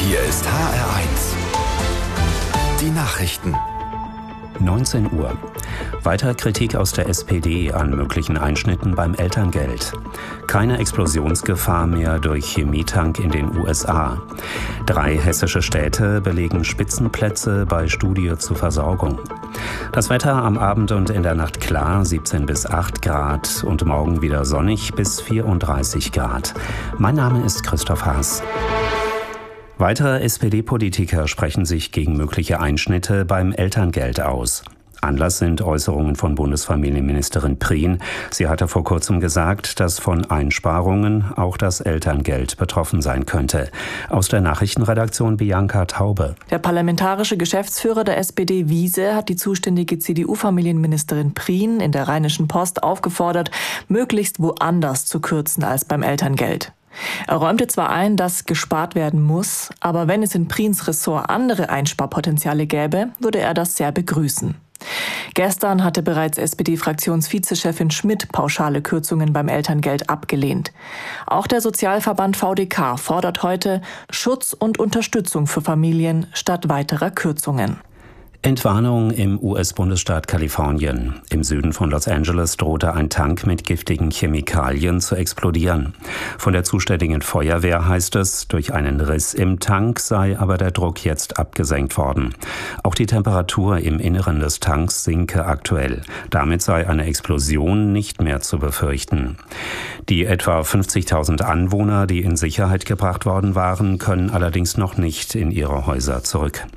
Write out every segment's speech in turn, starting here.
Hier ist HR1. Die Nachrichten. 19 Uhr. Weiter Kritik aus der SPD an möglichen Einschnitten beim Elterngeld. Keine Explosionsgefahr mehr durch Chemietank in den USA. 3 hessische Städte belegen Spitzenplätze bei Studie zur Versorgung. Das Wetter am Abend und in der Nacht klar, 17 bis 8 Grad und morgen wieder sonnig bis 34 Grad. Mein Name ist Christoph Haas. Weitere SPD-Politiker sprechen sich gegen mögliche Einschnitte beim Elterngeld aus. Anlass sind Äußerungen von Bundesfamilienministerin Prien. Sie hatte vor kurzem gesagt, dass von Einsparungen auch das Elterngeld betroffen sein könnte. Aus der Nachrichtenredaktion Bianca Taube. Der parlamentarische Geschäftsführer der SPD Wiese hat die zuständige CDU-Familienministerin Prien in der Rheinischen Post aufgefordert, möglichst woanders zu kürzen als beim Elterngeld. Er räumte zwar ein, dass gespart werden muss, aber wenn es in Priens Ressort andere Einsparpotenziale gäbe, würde er das sehr begrüßen. Gestern hatte bereits SPD-Fraktionsvizechefin Schmidt pauschale Kürzungen beim Elterngeld abgelehnt. Auch der Sozialverband VDK fordert heute Schutz und Unterstützung für Familien statt weiterer Kürzungen. Entwarnung im US-Bundesstaat Kalifornien. Im Süden von Los Angeles drohte ein Tank mit giftigen Chemikalien zu explodieren. Von der zuständigen Feuerwehr heißt es, durch einen Riss im Tank sei aber der Druck jetzt abgesenkt worden. Auch die Temperatur im Inneren des Tanks sinke aktuell. Damit sei eine Explosion nicht mehr zu befürchten. Die etwa 50.000 Anwohner, die in Sicherheit gebracht worden waren, können allerdings noch nicht in ihre Häuser zurück.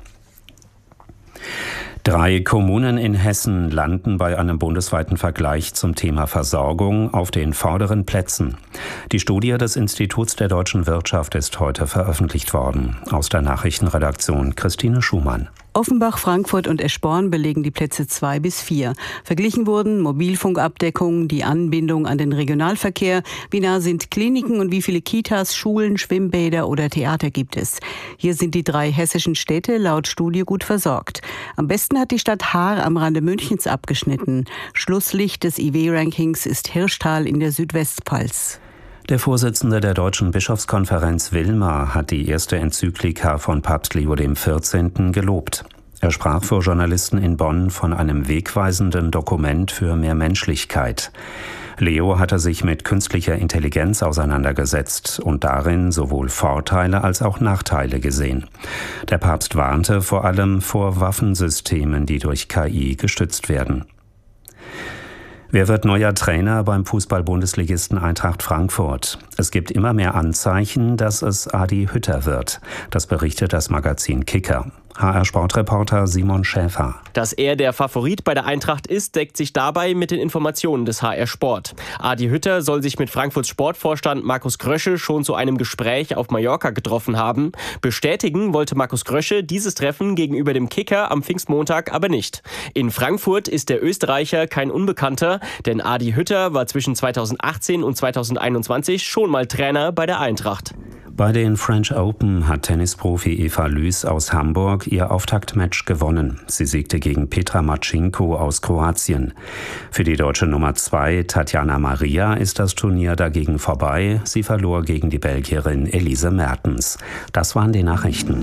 3 Kommunen in Hessen landen bei einem bundesweiten Vergleich zum Thema Versorgung auf den vorderen Plätzen. Die Studie des Instituts der deutschen Wirtschaft ist heute veröffentlicht worden. Aus der Nachrichtenredaktion Christine Schumann. Offenbach, Frankfurt und Eschborn belegen die Plätze 2 bis 4. Verglichen wurden Mobilfunkabdeckung, die Anbindung an den Regionalverkehr, wie nah sind Kliniken und wie viele Kitas, Schulen, Schwimmbäder oder Theater gibt es. Hier sind die 3 hessischen Städte laut Studie gut versorgt. Am besten hat die Stadt Haar am Rande Münchens abgeschnitten. Schlusslicht des IW-Rankings ist Hirschtal in der Südwestpfalz. Der Vorsitzende der Deutschen Bischofskonferenz Wilmar hat die erste Enzyklika von Papst Leo XIV. Gelobt. Er sprach vor Journalisten in Bonn von einem wegweisenden Dokument für mehr Menschlichkeit. Leo hatte sich mit künstlicher Intelligenz auseinandergesetzt und darin sowohl Vorteile als auch Nachteile gesehen. Der Papst warnte vor allem vor Waffensystemen, die durch KI gestützt werden. Wer wird neuer Trainer beim Fußball-Bundesligisten Eintracht Frankfurt? Es gibt immer mehr Anzeichen, dass es Adi Hütter wird. Das berichtet das Magazin Kicker. HR-Sportreporter Simon Schäfer. Dass er der Favorit bei der Eintracht ist, deckt sich dabei mit den Informationen des HR Sport. Adi Hütter soll sich mit Frankfurts Sportvorstand Markus Krösche schon zu einem Gespräch auf Mallorca getroffen haben. Bestätigen wollte Markus Krösche dieses Treffen gegenüber dem Kicker am Pfingstmontag aber nicht. In Frankfurt ist der Österreicher kein Unbekannter, denn Adi Hütter war zwischen 2018 und 2021 schon mal Trainer bei der Eintracht. Bei den French Open hat Tennisprofi Eva Lüß aus Hamburg ihr Auftaktmatch gewonnen. Sie siegte gegen Petra Marcinko aus Kroatien. Für die deutsche Nummer 2 Tatjana Maria ist das Turnier dagegen vorbei. Sie verlor gegen die Belgierin Elise Mertens. Das waren die Nachrichten.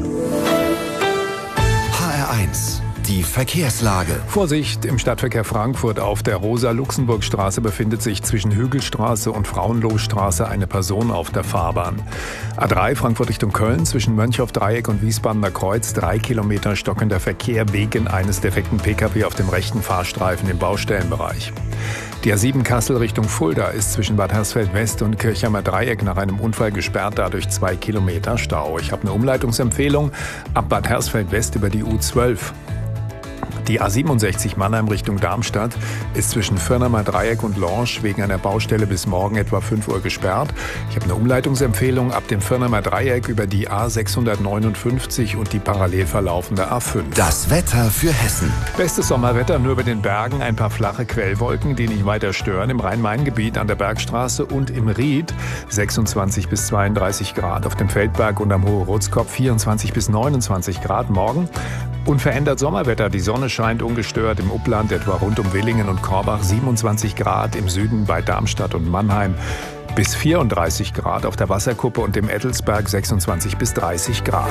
HR1. Die Verkehrslage. Vorsicht, im Stadtverkehr Frankfurt auf der Rosa-Luxemburg-Straße befindet sich zwischen Hügelstraße und Frauenlohstraße eine Person auf der Fahrbahn. A3 Frankfurt Richtung Köln zwischen Mönchhoff-Dreieck und Wiesbadener Kreuz 3 Kilometer stockender Verkehr wegen eines defekten Pkw auf dem rechten Fahrstreifen im Baustellenbereich. Die A7 Kassel Richtung Fulda ist zwischen Bad Hersfeld-West und Kirchheimer Dreieck nach einem Unfall gesperrt, dadurch 2 Kilometer Stau. Ich habe eine Umleitungsempfehlung ab Bad Hersfeld-West über die U12. Die A67 Mannheim Richtung Darmstadt ist zwischen Firnheimer Dreieck und Lorsch wegen einer Baustelle bis morgen etwa 5 Uhr gesperrt. Ich habe eine Umleitungsempfehlung ab dem Firnheimer Dreieck über die A659 und die parallel verlaufende A5. Das Wetter für Hessen. Bestes Sommerwetter, nur über den Bergen ein paar flache Quellwolken, die nicht weiter stören. Im Rhein-Main-Gebiet an der Bergstraße und im Ried 26 bis 32 Grad. Auf dem Feldberg und am Hohe-Rutzkopf 24 bis 29 Grad. Morgen unverändert Sommerwetter. Die Sonne scheint ungestört im Upland, etwa rund um Willingen und Korbach 27 Grad, im Süden bei Darmstadt und Mannheim bis 34 Grad, auf der Wasserkuppe und dem Ettelsberg 26 bis 30 Grad.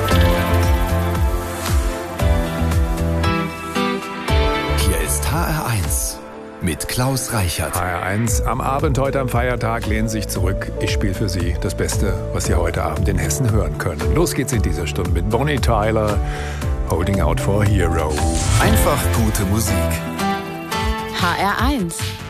Hier ist HR1 mit Klaus Reichert. HR1 am Abend heute am Feiertag lehnen sich zurück. Ich spiele für Sie das Beste, was Sie heute Abend in Hessen hören können. Los geht's in dieser Stunde mit Bonnie Tyler, Holding Out for a Hero. Einfach gute Musik. HR1